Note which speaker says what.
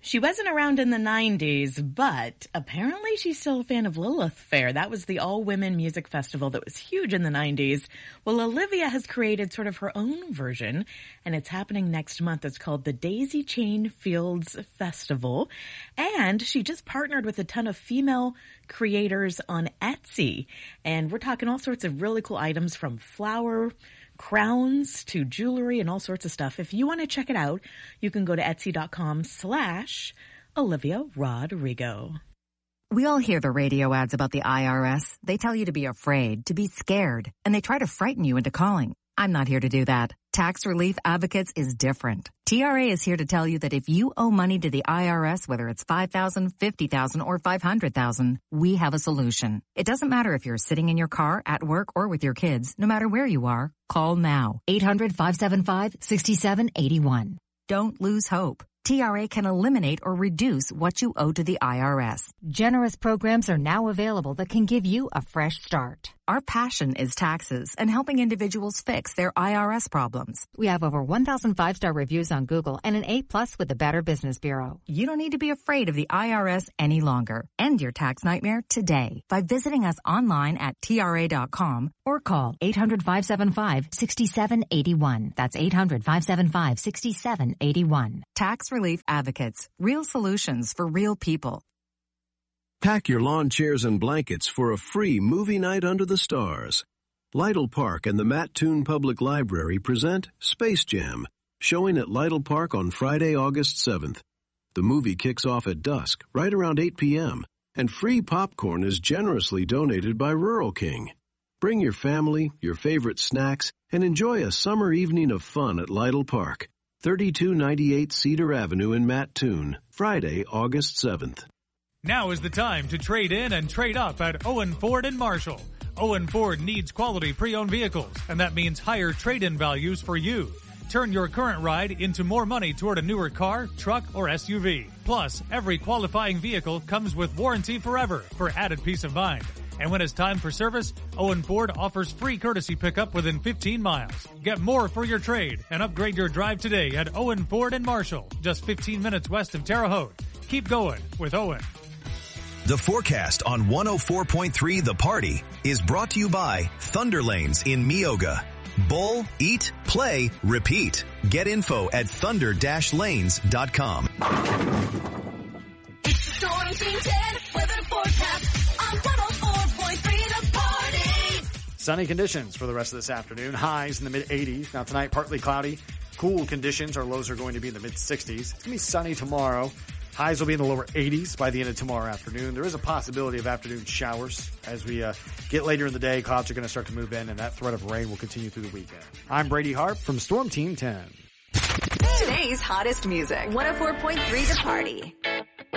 Speaker 1: She wasn't around in the 90s, but apparently she's still a fan of Lilith Fair. That was the all-women music festival that was huge in the 90s. Well, Olivia has created sort of her own version, and it's happening next month. It's called the Daisy Chain Fields Festival, and she just partnered with a ton of female creators on Etsy, and we're talking all sorts of really cool items from flower crowns to jewelry and all sorts of stuff. If you want to check it out, you can go to etsy.com/Olivia Rodrigo.
Speaker 2: We all hear the radio ads about the IRS. They tell you to be afraid, to be scared, and they try to frighten you into calling. I'm not here to do that. Tax Relief Advocates is different. TRA is here to tell you that if you owe money to the IRS, whether it's $5,000, $50,000, or $500,000, we have a solution. It doesn't matter if you're sitting in your car, at work, or with your kids. No matter where you are, call now. 800-575-6781. Don't lose hope. TRA can eliminate or reduce what you owe to the IRS.
Speaker 3: Generous programs are now available that can give you a fresh start.
Speaker 2: Our passion is taxes and helping individuals fix their IRS problems.
Speaker 3: We have over 1,000 5-star reviews on Google and an A+ with the Better Business Bureau.
Speaker 2: You don't need to be afraid of the IRS any longer. End your tax nightmare today by visiting us online at TRA.com
Speaker 3: or call 800-575-6781. That's 800-575-6781.
Speaker 2: Tax Relief Advocates. Real solutions for real people.
Speaker 4: Pack your lawn chairs and blankets for a free movie night under the stars. Lytle Park and the Mattoon Public Library present Space Jam, showing at Lytle Park on Friday, August 7th. The movie kicks off at dusk, right around 8 p.m., and free popcorn is generously donated by Rural King. Bring your family, your favorite snacks, and enjoy a summer evening of fun at Lytle Park, 3298 Cedar Avenue in Mattoon, Friday, August 7th.
Speaker 5: Now is the time to trade in and trade up at Owen Ford and Marshall. Owen Ford needs quality pre-owned vehicles, and that means higher trade-in values for you. Turn your current ride into more money toward a newer car, truck, or SUV. Plus, every qualifying vehicle comes with warranty forever for added peace of mind. And when it's time for service, Owen Ford offers free courtesy pickup within 15 miles. Get more for your trade and upgrade your drive today at Owen Ford and Marshall, just 15 minutes west of Terre Haute. Keep going with Owen.
Speaker 6: The forecast on 104.3 The Party is brought to you by Thunder Lanes in Meoga. Bowl, eat, play, repeat. Get info at thunder-lanes.com.
Speaker 7: It's the Storm Team 10 weather forecast on 104.3 The Party.
Speaker 8: Sunny conditions for the rest of this afternoon. Highs in the mid-80s. Now tonight, partly cloudy. Cool conditions. Our lows are going to be in the mid-60s. It's going to be sunny tomorrow. Highs will be in the lower 80s by the end of tomorrow afternoon. There is a possibility of afternoon showers as we get later in the day. Clouds are going to start to move in, and that threat of rain will continue through the weekend. I'm Brady Harp from Storm Team 10.
Speaker 9: Today's hottest music. 104.3 The Party.